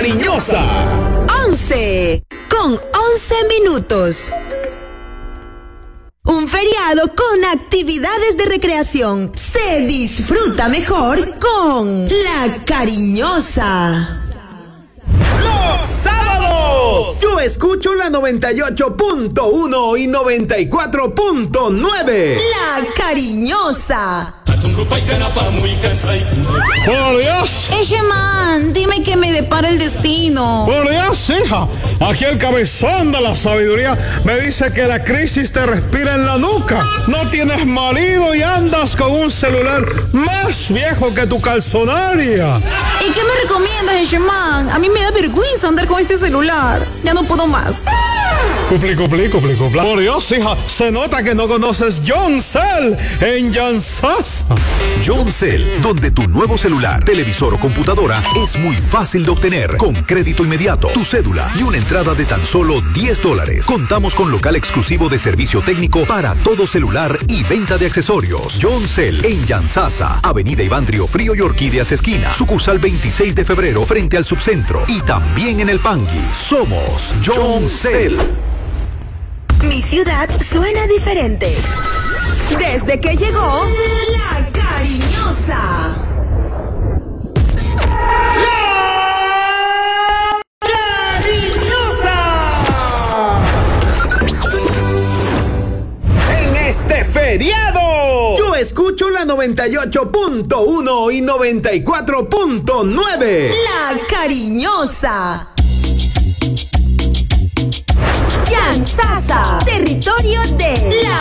Cariñosa. 11 con 11 minutos. Un feriado con actividades de recreación. Se disfruta mejor con La Cariñosa. Los sábados yo escucho la 98.1 y 94.9. La Cariñosa. Por Dios. Man, dime que me depara el destino. Por Dios, hija. Aquí el cabezón de la sabiduría me dice que la crisis te respira en la nuca. No tienes marido y andas con un celular más viejo que tu calzonaria. ¿Y qué me recomiendas, Man? A mí me da vergüenza andar con este celular. Ya no puedo más. Cupli. Por Dios, hija, se nota que no conoces Yoncell en Yansasa. Yoncell, donde tu nuevo celular, televisor o computadora es muy fácil de obtener. Con crédito inmediato, tu cédula y una entrada de tan solo $10. Contamos con local exclusivo de servicio técnico para todo celular y venta de accesorios. Yoncell en Yansasa, Avenida Iván Frío y Orquídeas esquina, sucursal 26 de febrero frente al subcentro y también en el Pangui. Somos Yoncell. Mi ciudad suena diferente. Desde que llegó La Cariñosa. En este feriado yo escucho la 98.1 y 94.9. La Cariñosa. Yansasa, territorio de La